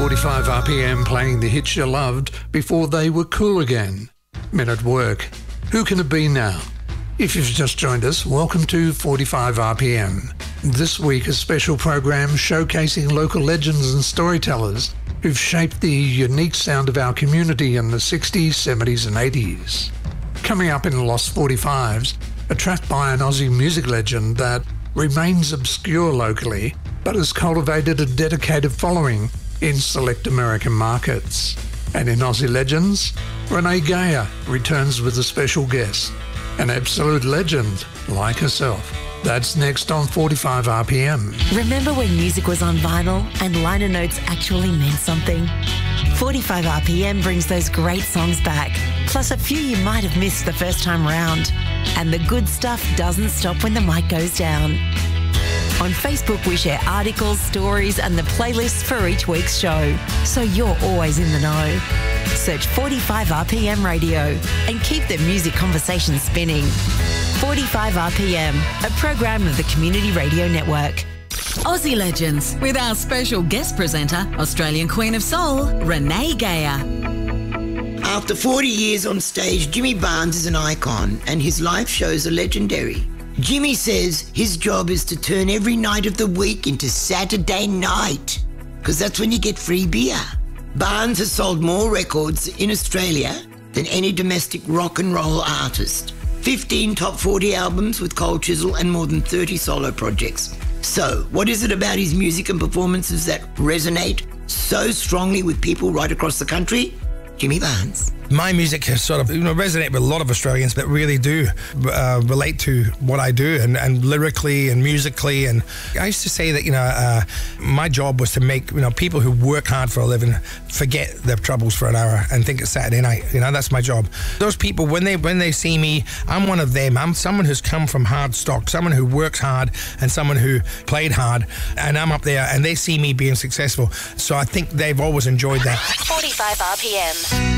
45 RPM playing the hits you loved before they were cool again. Men at Work. Who can it be now? If you've just joined us, welcome to 45 RPM. This week a special program showcasing local legends and storytellers who've shaped the unique sound of our community in the 60s, 70s and 80s. Coming up in Lost 45s, a track by an Aussie music legend that remains obscure locally but has cultivated a dedicated following in select American markets. And in Aussie Legends, Renee Geyer returns with a special guest, an absolute legend like herself. That's next on 45 RPM. Remember when music was on vinyl and liner notes actually meant something? 45 RPM brings those great songs back, plus a few you might have missed the first time round. And the good stuff doesn't stop when the mic goes down. On Facebook, we share articles, stories and the playlists for each week's show, so you're always in the know. Search 45 RPM Radio and keep the music conversation spinning. 45 RPM, a program of the Community Radio Network. Aussie Legends, with our special guest presenter, Australian Queen of Soul, Renee Geyer. After 40 years on stage, Jimmy Barnes is an icon and his live shows are legendary. Jimmy says his job is to turn every night of the week into Saturday night, because that's when you get free beer. Barnes has sold more records in Australia than any domestic rock and roll artist. 15 top 40 albums with Cold Chisel and more than 30 solo projects. So, what is it about his music and performances that resonate so strongly with people right across the country? Jimmy Barnes. My music has sort of resonate with a lot of Australians that really do relate to what I do and lyrically and musically. And I used to say that, my job was to make, people who work hard for a living forget their troubles for an hour and think it's Saturday night. That's my job. Those people, when they see me, I'm one of them. I'm someone who's come from hard stock, someone who works hard and someone who played hard. And I'm up there and they see me being successful. So I think they've always enjoyed that. 45 RPM.